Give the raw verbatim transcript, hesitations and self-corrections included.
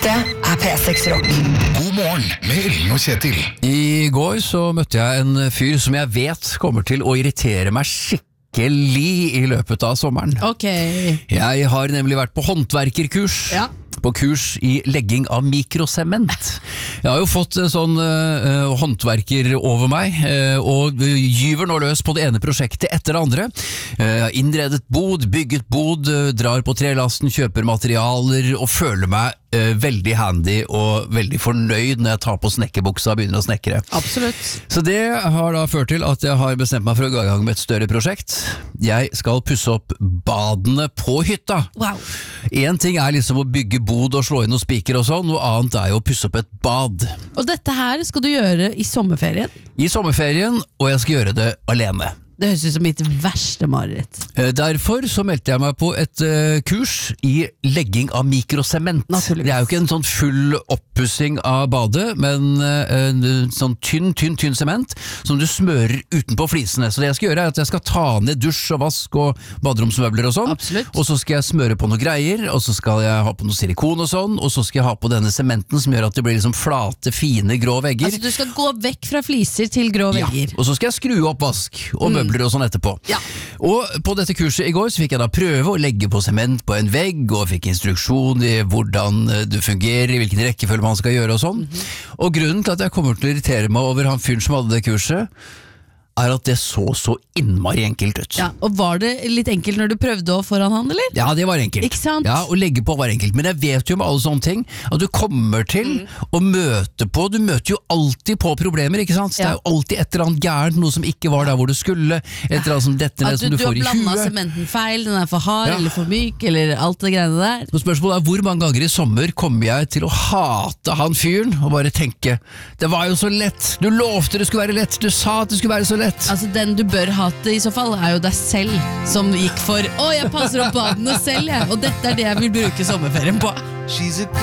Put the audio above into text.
Dette er P seks Rock. God morgen med Ellen og Kjetil. I går så møtte jeg en fyr som jeg vet kommer til å irritere meg skikkelig i løpet av sommeren. Ok. Jeg har nemlig vært på håndverkerkurs. Ja. På kurs i legging av mikrosement. Jeg har jo fått en sånn uh, håndverker over meg, uh, og gyver nå løs på det ene prosjektet etter det andre. Uh, innredet bod, bygget bod, uh, drar på trelasten, kjøper materialer og føler meg uh, veldig handy og veldig fornøyd når jeg tar på snekkerbuksa og begynner å snekre. Absolutt. Så det har da ført til at jeg har bestemt meg for å gå i gang med et større prosjekt. Jeg skal pusse opp badene på hytta. Wow. En ting er liksom å bygge bod og slå inn noen spiker og sånn, noe annet er jo å pusse opp et bad. Og dette her skal du gjøre i sommerferien? I sommerferien, og jeg skal gjøre det alene. Det høres ut som mitt verste mareritt. Derfor så meldte jeg meg på et uh, kurs i legging av mikrosement. Naturligvis. Det er jo ikke en sånn full oppussing av badet, men uh, en sånn tynn, tynn, tynn sement som du smører utenpå flisene. Så det jeg skal gjøre er at jeg skal ta ned dusj og vask og baderomsmøbler og sånn. Absolutt. Og så skal jeg smøre på noen greier, og så skal jeg ha på noe silikon og sånn, og så skal jeg ha på denne sementen som gjør at det blir liksom flate, fine, grå vegger. Altså du skal gå vekk fra fliser til grå vegger. Ja, og så skal jeg skru opp vask og møbler og sånn etterpå. Ja. Og på dette kurset i går så fikk jeg da prøve å legge på sement på en vegg, og fikk instruksjon i hvordan det fungerer, i hvilken rekkefølge man skal gjøre og sånn. Mm-hmm. Og grunnen til at jeg kommer til å irritere meg over han fyren som hadde det kurset, er at det så så innmari enkelt ut. Ja, og var det litt enkelt når du prøvde å foran han, eller? Ja, det var enkelt. Ikke sant? Ja, å legge på var enkelt. Men jeg vet jo med alle sånne ting at du kommer til mm. å møte på, du møter jo alltid på problemer, ikke sant? Ja. Det er jo alltid et eller annet gærent, noe som ikke var der hvor du skulle, et eller annet som detter ned, du, som du, du får i huet. Du har blandet sementen feil, den er for hard Ja. eller for myk, eller alt det greiene der. Så spørsmålet er hvor mange ganger i sommer kommer jeg til å hate han fyren, og bare tenke, det var jo så lett, du lovte det skulle være lett, du sa at det skulle være så lett. Altså den du bør hate i så fall er jo deg selv som gikk for å, jeg passer opp badene selv, jeg. Og dette er det jeg vil bruke sommerferien på.